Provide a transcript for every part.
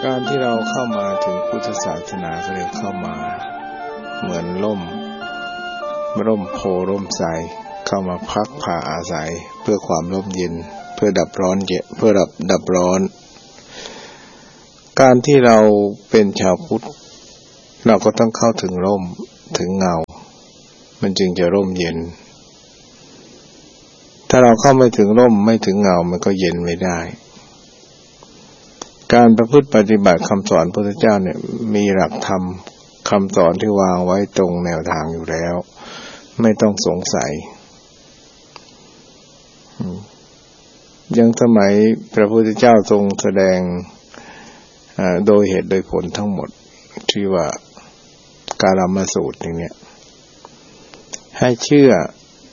การที่เราเข้ามาถึงพุทธศาสนาก็เรียกเข้ามาเหมือนร่มโพร่มไทรเข้ามาพักผ่าอาศัยเพื่อความร่มเย็นเพื่อดับร้อนดับร้อนการที่เราเป็นชาวพุทธเราก็ต้องเข้าถึงร่มถึงเงามันจึงจะร่มเย็นถ้าเราเข้าไม่ถึงร่มไม่ถึงเงามันก็เย็นไม่ได้การประพฤติปฏิบัติคำสอนพระพุทธเจ้าเนี่ยมีหลักธรรมคำสอนที่วางไว้ตรงแนวทางอยู่แล้วไม่ต้องสงสัยยังสมัยพระพุทธเจ้าทรงแสดงโดยเหตุโดยผลทั้งหมดที่ว่ากาลามสูตรอย่างเนี้ยให้เชื่อ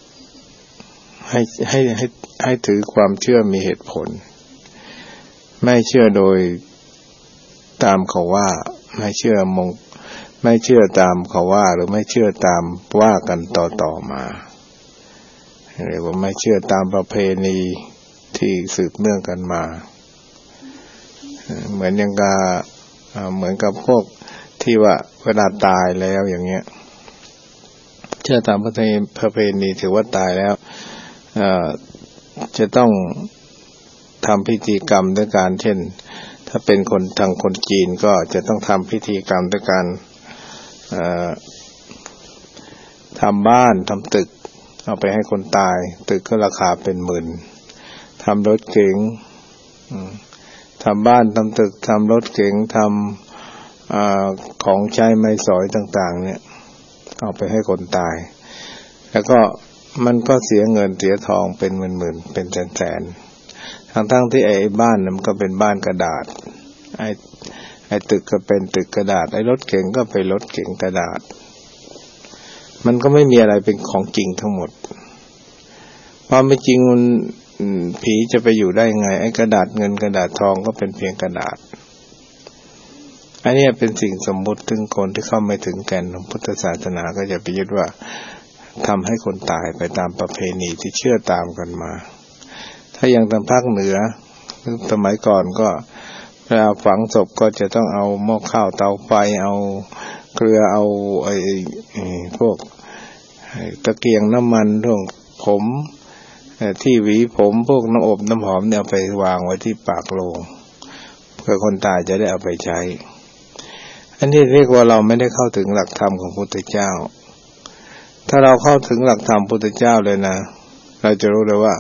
ให้ถือความเชื่อมีเหตุผลไม่เชื่อโดยตามเขาว่าไม่เชื่อตามเขาว่าหรือไม่เชื่อตามว่ากันต่อมาเรียกว่าไม่เชื่อตามประเพณีที่สืบเนื่องกันมาเหมือนกับพวกที่ว่าเวลาตายแล้วอย่างเงี้ยเชื่อตามประเพณีถือว่าตายแล้วจะต้องทำพิธีกรรมด้วยการเช่นถ้าเป็นทางคนจีนก็จะต้องทำพิธีกรรมด้วยการทำบ้านทำตึกเอาไปให้คนตายตึกก็ราคาเป็นหมื่นทำรถเก๋งทำบ้านทำตึกทำรถเก๋งทำของใช้ไม้สอยต่างๆเนี่ยเอาไปให้คนตายแล้วก็มันก็เสียเงินเสียทองเป็นหมื่นๆเป็นแสนๆทั้งที่ไอ้บ้านมันก็เป็นบ้านกระดาษไอ้ตึกก็เป็นตึกกระดาษไอ้รถเก๋งก็เป็นรถเก๋งกระดาษมันก็ไม่มีอะไรเป็นของจริงทั้งหมดความเป็นจริงมันผีจะไปอยู่ได้ไงไอ้กระดาษเงินกระดาษทองก็เป็นเพียงกระดาษอันนี้เป็นสิ่งสมมุติถึงคนที่เข้าไม่ถึงแก่นของพุทธศาสนาก็จะไปยึดว่าทำให้คนตายไปตามประเพณีที่เชื่อตามกันมาถ้าอย่างทางภาคเหนือสมัยก่อนก็เวลาฝังศพก็จะต้องเอาหม้อข้าวเตาไฟเอาเกลือเอาพวกตะเกียงน้ำมันพวกผมที่หวีผมพวกน้ำอบน้ำหอมเนี่ยเอาไปวางไว้ที่ปากโลงเพื่อคนตายจะได้เอาไปใช้อันนี้เรียกว่าเราไม่ได้เข้าถึงหลักธรรมของพุทธเจ้าถ้าเราเข้าถึงหลักธรรมพุทธเจ้าเลยนะเราจะรู้เลยว่า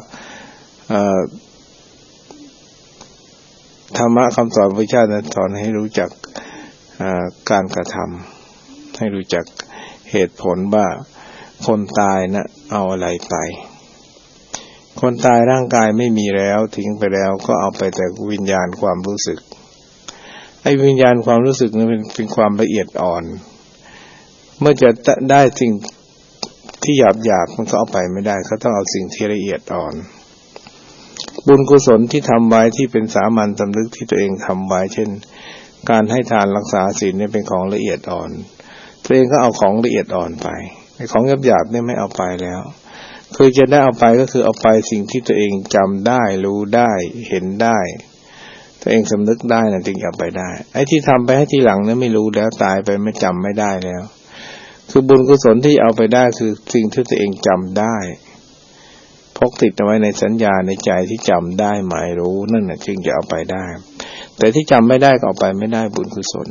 ธรรมะคำสอนพระพุทธเจ้านั้นสอนให้รู้จักการกระทำให้รู้จักเหตุผลว่าคนตายนะเอาอะไรไปคนตายร่างกายไม่มีแล้วทิ้งไปแล้วก็เอาไปแต่วิญญาณความรู้สึกไอ้วิญญาณความรู้สึกนั้นเป็นความละเอียดอ่อนเมื่อจะได้สิ่งที่หยาบมันก็เอาไปไม่ได้เขาต้องเอาสิ่งที่ละเอียดอ่อนบุญกุศลที่ทำไว้ที่เป็นสามัญสำนึกที่ตัวเองทำไว้เช่นการให้ทานรักษาศีลเนี่ยเป็นของละเอียดอ่อนตัวเองก็เอาของละเอียดอ่อนไปไอ้ของหยาบๆเนี่ยไม่เอาไปแล้วคือจะได้เอาไปก็คือเอาไปสิ่งที่ตัวเองจำได้รู้ได้เห็นได้ตัวเองสำนึกได้นะจึงเอาไปได้ไอ้ที่ทำไปให้ทีหลังเนี่ยไม่รู้แล้วตายไปไม่จำไม่ได้แล้วคือบุญกุศลที่เอาไปได้คือสิ่งที่ตัวเองจำได้พกติดเอาไว้ในสัญญาในใจที่จำได้หมายรู้นั่นน่ะจึงจะเอาไปได้แต่ที่จำไม่ได้ก็เอาไปไม่ได้บุญกุศล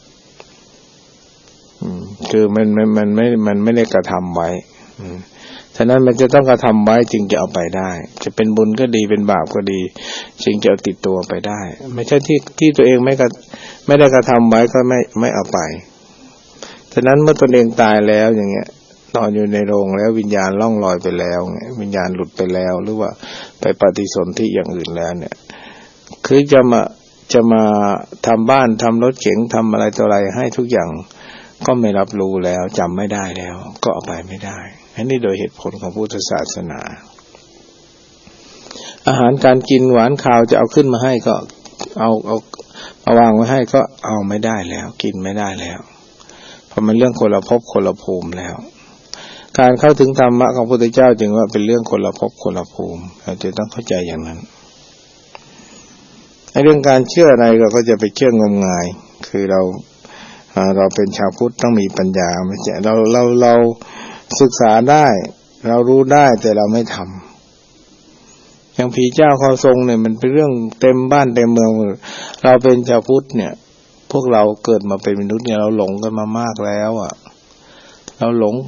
คือมันไม่ได้กระทำไว้ฉะนั้นมันจะต้องกระทำไว้จึงจะเอาไปได้จะเป็นบุญก็ดีเป็นบาปก็ดีจึงจะเอาติดตัวไปได้ไม่ใช่ที่ตัวเองไม่ได้กระทำไว้ก็ไม่เอาไปฉะนั้นเมื่อตนเองตายแล้วอย่างเงี้ยนอนอยู่ในโรงแล้ววิญญาณล่องลอยไปแล้ววิญญาณหลุดไปแล้วหรือว่าไปปฏิสนธิอย่างอื่นแล้วเนี่ยคือจะมาทำบ้านทำรถเก๋งทำอะไรต่ออะไรให้ทุกอย่างก็ไม่รับรู้แล้วจำไม่ได้แล้วก็เอาไปไม่ได้อันนี้โดยเหตุผลของพุทธศาสนาอาหารการกินหวานข้าวจะเอาขึ้นมาให้ก็เอามาวางไว้ให้ก็เอาไม่ได้แล้วกินไม่ได้แล้วเพราะมันเรื่องคนละภพคนละภูมิแล้วการเข้าถึงธรรมะของพระพุทธเจ้าจึงว่าเป็นเรื่องคนละภพคนละภูมิเราจะต้องเข้าใจอย่างนั้นเรื่องการเชื่ออะไรเราก็จะไปเชื่องมงายคือเราเป็นชาวพุทธต้องมีปัญญาไม่ใช่เราศึกษาได้เรารู้ได้แต่เราไม่ทำอย่างผีเจ้าคอทรงเนี่ยมันเป็นเรื่องเต็มบ้านเต็มเมืองเราเป็นชาวพุทธเนี่ยพวกเราเกิดมาเป็นมนุษย์เนี่ยเราหลงกันมามากแล้วอ่ะเราหลง